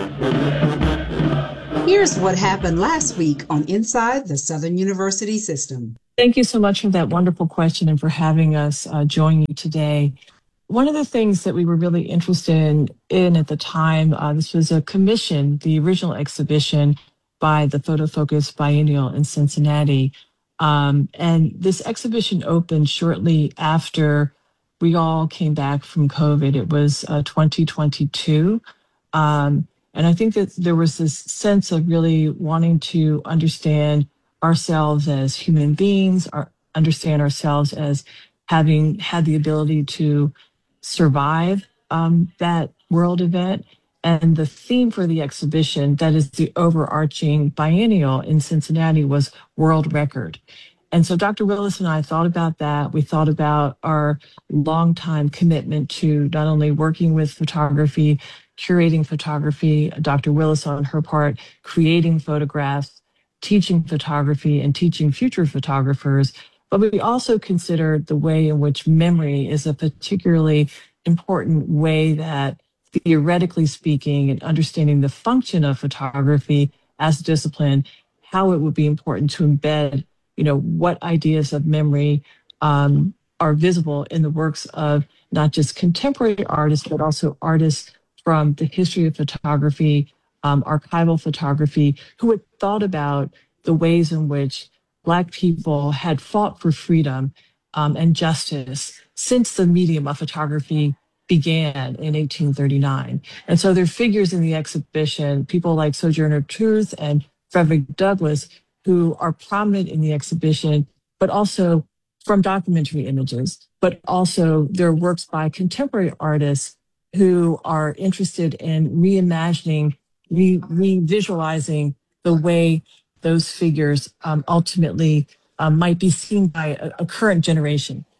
Here's what happened last week on Inside the Southern University System. Thank you so much for that wonderful question and for having us join you today. One of the things that we were really interested in at the time, this was a commission, the original exhibition by the Photo Focus Biennial in Cincinnati. And this exhibition opened shortly after we all came back from COVID. It was 2022. And I think that there was this sense of really wanting to understand ourselves as human beings, understand ourselves as having had the ability to survive that world event. And the theme for the exhibition, that is the overarching biennial in Cincinnati, was world record. And so Dr. Willis and I thought about that. We thought about our longtime commitment to not only working with photography, curating photography, Dr. Willis on her part, creating photographs, teaching photography, and teaching future photographers. But we also considered the way in which memory is a particularly important way that, theoretically speaking, and understanding the function of photography as a discipline, how it would be important to embed, what ideas of memory are visible in the works of not just contemporary artists, but also artists from the history of photography, archival photography, who had thought about the ways in which Black people had fought for freedom and justice since the medium of photography began in 1839. And so there are figures in the exhibition, people like Sojourner Truth and Frederick Douglass, who are prominent in the exhibition, but also from documentary images, but also there are works by contemporary artists who are interested in reimagining, revisualizing the way those figures ultimately might be seen by a current generation.